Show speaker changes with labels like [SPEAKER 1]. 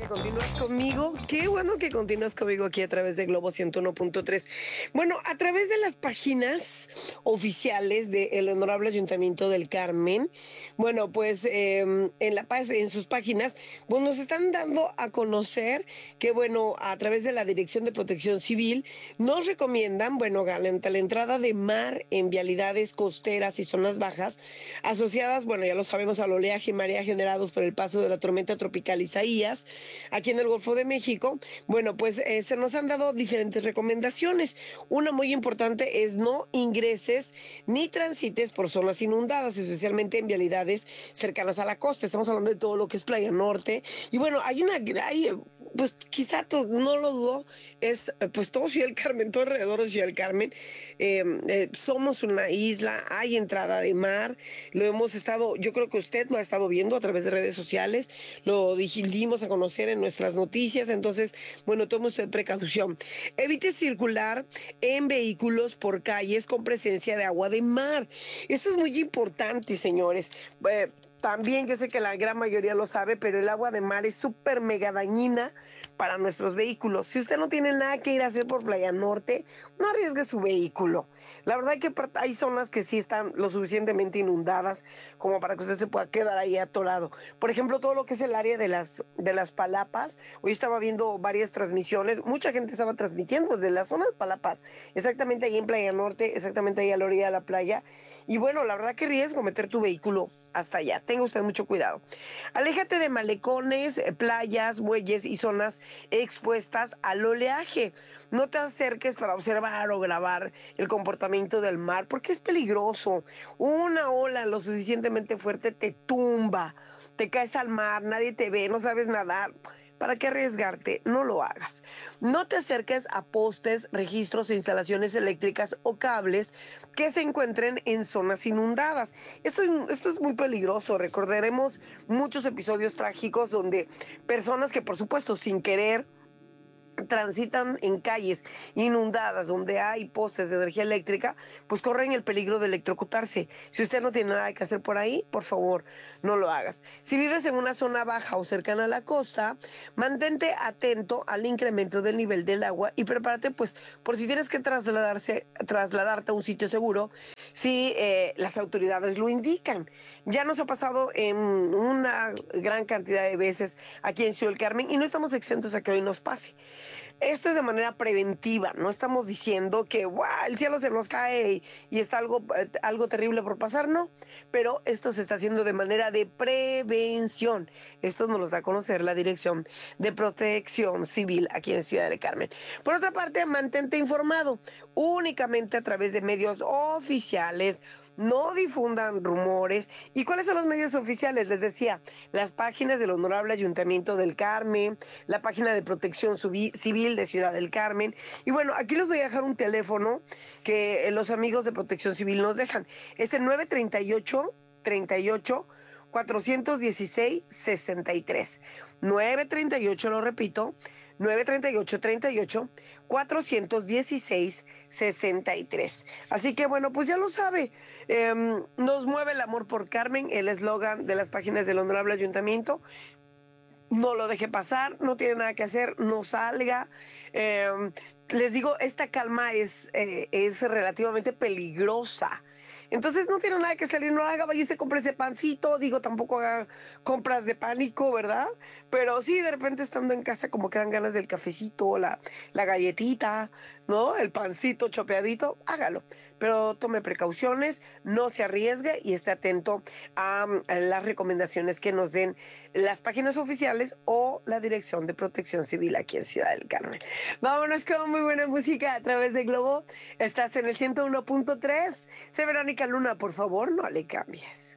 [SPEAKER 1] continúas conmigo. Qué bueno que continúas conmigo aquí a través de Globo 101.3. Bueno, a través de las páginas oficiales del Honorable Ayuntamiento del Carmen, bueno, pues en sus páginas, pues nos están dando a conocer que, bueno, a través de la Dirección de Protección Civil, nos recomiendan, bueno, ante la entrada de mar en vialidades costeras y zonas bajas, asociadas, bueno, ya lo sabemos, al oleaje y marea generados por el paso de la tormenta tropical Isaías, aquí en el Golfo de México. Bueno, pues se nos han dado diferentes recomendaciones. Una muy importante es no ingreses ni transites por zonas inundadas, especialmente en vialidades cercanas a la costa. Estamos hablando de todo lo que es Playa Norte. Y bueno, pues quizá no lo dudo, es pues todo Ciudad del Carmen, todo alrededor de Ciudad del Carmen. Somos una isla, hay entrada de mar, lo hemos estado, yo creo que usted lo ha estado viendo a través de redes sociales, lo dimos a conocer en nuestras noticias. Entonces, bueno, tome usted precaución. Evite circular en vehículos por calles con presencia de agua de mar. Esto es muy importante, señores. También yo sé que la gran mayoría lo sabe, pero el agua de mar es súper mega dañina para nuestros vehículos. Si usted no tiene nada que ir a hacer por Playa Norte, no arriesgue su vehículo. La verdad es que hay zonas que sí están lo suficientemente inundadas como para que usted se pueda quedar ahí atorado. Por ejemplo, todo lo que es el área de las Palapas. Hoy estaba viendo varias transmisiones. Mucha gente estaba transmitiendo desde las zonas Palapas, exactamente ahí en Playa Norte, exactamente ahí a la orilla de la playa. Y bueno, la verdad que riesgo meter tu vehículo hasta allá. Tenga usted mucho cuidado. Aléjate de malecones, playas, muelles y zonas expuestas al oleaje. No te acerques para observar o grabar el comportamiento del mar porque es peligroso. Una ola lo suficientemente fuerte te tumba, te caes al mar, nadie te ve, no sabes nadar. ¿Para qué arriesgarte? No lo hagas. No te acerques a postes, registros e instalaciones eléctricas o cables que se encuentren en zonas inundadas. Esto es muy peligroso. Recordaremos muchos episodios trágicos donde personas que, por supuesto, sin querer, transitan en calles inundadas donde hay postes de energía eléctrica, pues corren el peligro de electrocutarse. Si usted no tiene nada que hacer por ahí, por favor, no lo hagas. Si vives en una zona baja o cercana a la costa, mantente atento al incremento del nivel del agua y prepárate, pues, por si tienes que trasladarte a un sitio seguro, si las autoridades lo indican. Ya nos ha pasado en una gran cantidad de veces aquí en Ciudad del Carmen y no estamos exentos a que hoy nos pase. Esto es de manera preventiva, no estamos diciendo que el cielo se nos cae y está algo terrible por pasar, no, pero esto se está haciendo de manera de prevención. Esto nos lo da a conocer la Dirección de Protección Civil aquí en Ciudad del Carmen. Por otra parte, mantente informado únicamente a través de medios oficiales. No difundan rumores. ¿Y cuáles son los medios oficiales? Les decía, las páginas del Honorable Ayuntamiento del Carmen, la página de Protección Civil de Ciudad del Carmen. Y bueno, aquí les voy a dejar un teléfono que los amigos de Protección Civil nos dejan. Es el 938 38 416 63. 938, lo repito, 938 416 63. Así que bueno, pues ya lo sabe. Nos mueve el amor por Carmen, el eslogan de las páginas del Honorable Ayuntamiento. No lo deje pasar, no tiene nada que hacer, no salga. Les digo, esta calma es relativamente peligrosa. Entonces no tiene nada que salir, no haga, vaya y se compre ese pancito, digo, tampoco haga compras de pánico, ¿verdad? Pero sí, de repente estando en casa como que dan ganas del cafecito, la galletita, ¿no? El pancito chopeadito, hágalo. Pero tome precauciones, no se arriesgue y esté atento a las recomendaciones que nos den las páginas oficiales o la Dirección de Protección Civil aquí en Ciudad del Carmen. Vámonos con muy buena música a través de Globo. Estás en el 101.3. Sé Verónica Luna, por favor, no le cambies.